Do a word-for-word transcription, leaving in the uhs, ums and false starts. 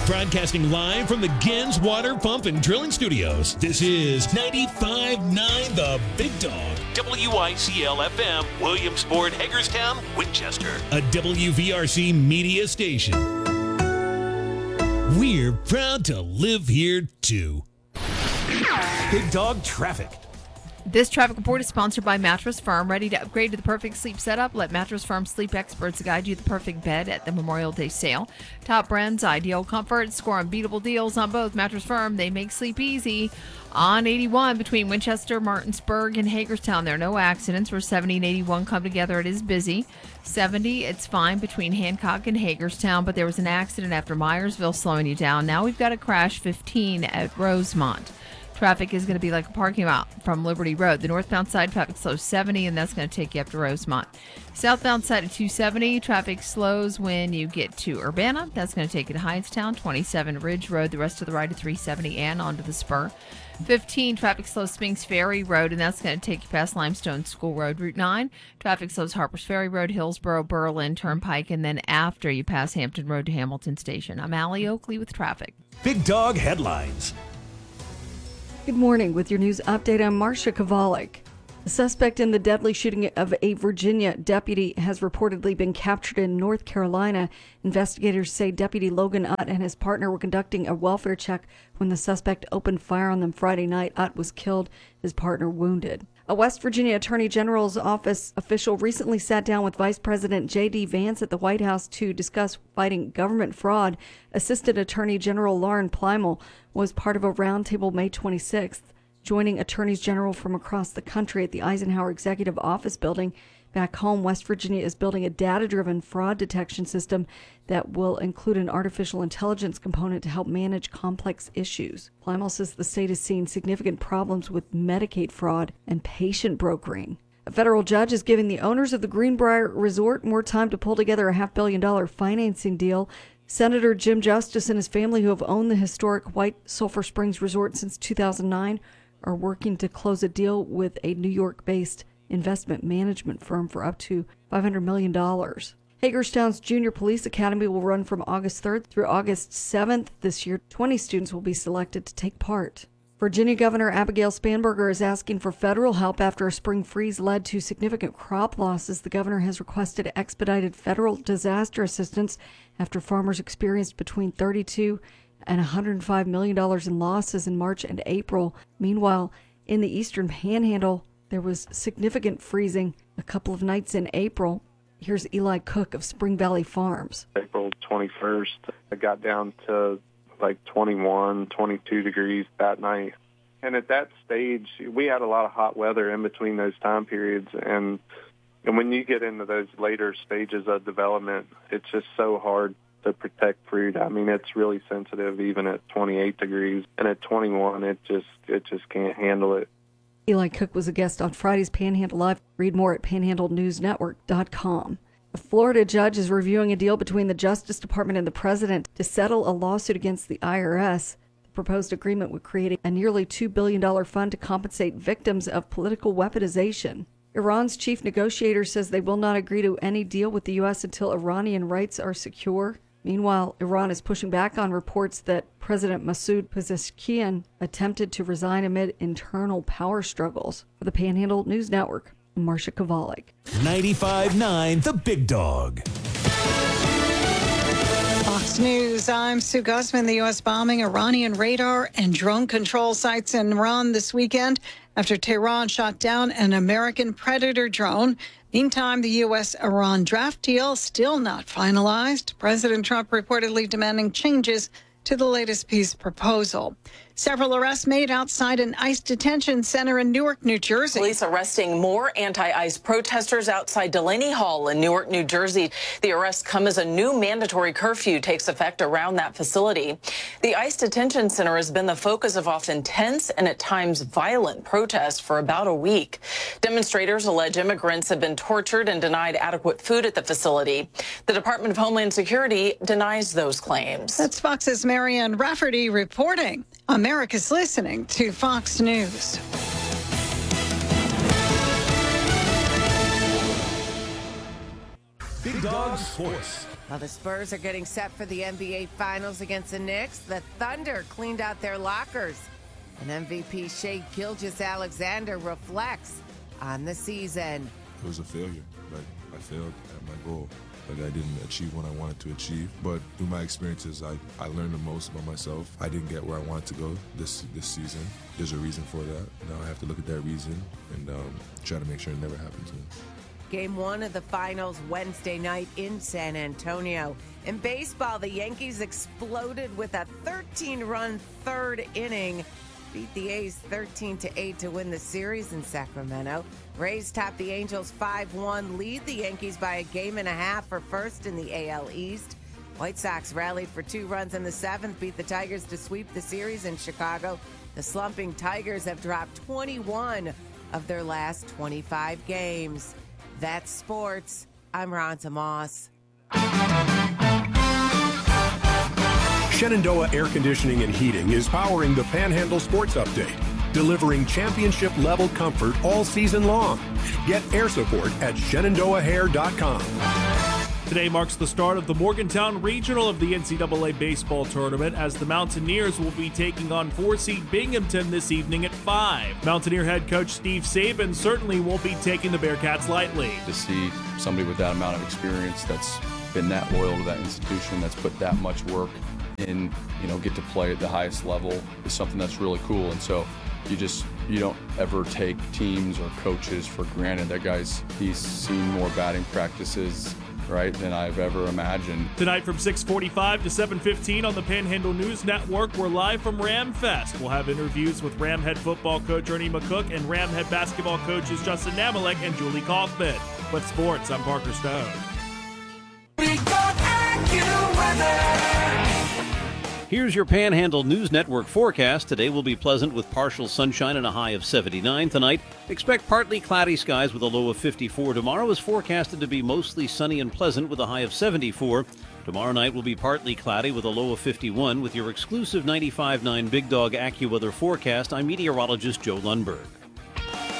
Broadcasting live from the Gens Water Pump and Drilling Studios. This is ninety-five point nine The Big Dog. W I C L F M, Williamsport, Hagerstown, Winchester. A W V R C media station. We're proud to live here, too. Big Dog Traffic. This traffic report is sponsored by Mattress Firm. Ready to upgrade to the perfect sleep setup? Let Mattress Firm sleep experts guide you to the perfect bed at the Memorial Day sale. Top brands, ideal comfort, score unbeatable deals on both. Mattress Firm, they make sleep easy. On eighty-one between Winchester, Martinsburg, and Hagerstown, there are no accidents. Where seventy and eighty-one come together, it is busy. seventy, it's fine between Hancock and Hagerstown, but there was an accident after Myersville slowing you down. Now we've got a crash fifteen at Rosemont. Traffic is going to be like a parking lot from Liberty Road. The northbound side, traffic slows seventy, and that's going to take you up to Rosemont. Southbound side of two seventy, traffic slows when you get to Urbana. That's going to take you to Hindstown. twenty-seven Ridge Road, the rest of the ride to three seventy and onto the spur. fifteen, traffic slows Spinks Ferry Road, and that's going to take you past Limestone School Road. Route nine, traffic slows Harpers Ferry Road, Hillsboro, Berlin, Turnpike, and then after you pass Hampton Road to Hamilton Station. I'm Allie Oakley with traffic. Big Dog Headlines. Good morning. With your news update, I'm Marcia Kovalik. The suspect in the deadly shooting of a Virginia deputy has reportedly been captured in North Carolina. Investigators say Deputy Logan Utt and his partner were conducting a welfare check when the suspect opened fire on them Friday night. Utt was killed, his partner wounded. A West Virginia Attorney General's office official recently sat down with Vice President J D. Vance at the White House to discuss fighting government fraud. Assistant Attorney General Lauren Plymel was part of a roundtable May twenty-sixth, joining attorneys general from across the country at the Eisenhower Executive Office building. Back home, West Virginia is building a data-driven fraud detection system that will include an artificial intelligence component to help manage complex issues. Plymel says the state has seen significant problems with Medicaid fraud and patient brokering. A federal judge is giving the owners of the Greenbrier Resort more time to pull together a half billion dollar financing deal. Senator Jim Justice and his family, who have owned the historic White Sulphur Springs Resort since two thousand nine, are working to close a deal with a New York-based investment management firm for up to five hundred million dollars. Hagerstown's Junior Police Academy will run from August third through August seventh. This year, twenty students will be selected to take part. Virginia Governor Abigail Spanberger is asking for federal help after a spring freeze led to significant crop losses. The governor has requested expedited federal disaster assistance after farmers experienced between thirty-two and one hundred five million dollars in losses in March and April. Meanwhile, in the eastern panhandle, there was significant freezing a couple of nights in April. Here's Eli Cook of Spring Valley Farms. April twenty-first, I got down to like twenty-one, twenty-two degrees that night. And at that stage, we had a lot of hot weather in between those time periods. And, and when you get into those later stages of development, it's just so hard to protect fruit. I mean, it's really sensitive even at twenty-eight degrees. And at twenty-one, it just it just can't handle it. Eli Cook was a guest on Friday's Panhandle Live. Read more at panhandle news network dot com. A Florida judge is reviewing a deal between the Justice Department and the president to settle a lawsuit against the I R S. The proposed agreement would create a nearly two billion dollars fund to compensate victims of political weaponization. Iran's chief negotiator says they will not agree to any deal with the U S until Iranian rights are secure. Meanwhile, Iran is pushing back on reports that President Masoud Pezeshkian attempted to resign amid internal power struggles. For the Panhandle News Network, I'm Marcia Kovalik. ninety-five point nine The Big Dog. Fox News, I'm Sue Guzman. The U S bombing Iranian radar and drone control sites in Iran this weekend after Tehran shot down an American Predator drone. Meantime, the U S Iran draft deal still not finalized. President Trump reportedly demanding changes to the latest peace proposal. Several arrests made outside an ICE detention center in Newark, New Jersey. Police arresting more anti-ICE protesters outside Delaney Hall in Newark, New Jersey. The arrests come as a new mandatory curfew takes effect around that facility. The ICE detention center has been the focus of often tense and at times violent protests for about a week. Demonstrators allege immigrants have been tortured and denied adequate food at the facility. The Department of Homeland Security denies those claims. That's Fox's Marianne Rafferty reporting. America's listening to Fox News. Big Dog Sports. While the Spurs are getting set for the N B A Finals against the Knicks, the Thunder cleaned out their lockers. And M V P Shai Gilgeous-Alexander reflects on the season. It was a failure. Like, I failed at my goal. Like, I didn't achieve what I wanted to achieve. But through my experiences, I, I learned the most about myself. I didn't get where I wanted to go this this season. There's a reason for that. Now I have to look at that reason and um, try to make sure it never happens again. Game one of the finals Wednesday night in San Antonio. In baseball, the Yankees exploded with a thirteen-run third inning. Beat the A's thirteen to eight to win the series in Sacramento. Rays topped the Angels five one, lead the Yankees by a game and a half for first in the A L East. White Sox rallied for two runs in the seventh, beat the Tigers to sweep the series in Chicago. The slumping Tigers have dropped twenty-one of their last twenty-five games. That's sports. I'm Ronta Moss. Shenandoah Air Conditioning and Heating is powering the Panhandle Sports Update, delivering championship-level comfort all season long. Get air support at Shenandoah Hair dot com. Today marks the start of the Morgantown Regional of the N C double A Baseball Tournament as the Mountaineers will be taking on four-seed Binghamton this evening at five. Mountaineer head coach Steve Saban certainly won't be taking the Bearcats lightly. To see somebody with that amount of experience that's been that loyal to that institution, that's put that much work in, you know, get to play at the highest level is something that's really cool. And so you just, you don't ever take teams or coaches for granted. That guy's, he's seen more batting practices, right, than I've ever imagined. Tonight from six forty-five to seven fifteen on the Panhandle News Network, we're live from Ram Fest. We'll have interviews with Ram head football coach Ernie McCook and Ram head basketball coaches Justin Namalek and Julie Kaufman. But sports, I'm Parker Stone. Here's your Panhandle News Network forecast. Today will be pleasant with partial sunshine and a high of seventy-nine. Tonight, expect partly cloudy skies with a low of fifty-four. Tomorrow is forecasted to be mostly sunny and pleasant with a high of seventy-four. Tomorrow night will be partly cloudy with a low of fifty-one. With your exclusive ninety-five point nine Big Dog AccuWeather forecast, I'm meteorologist Joe Lundberg.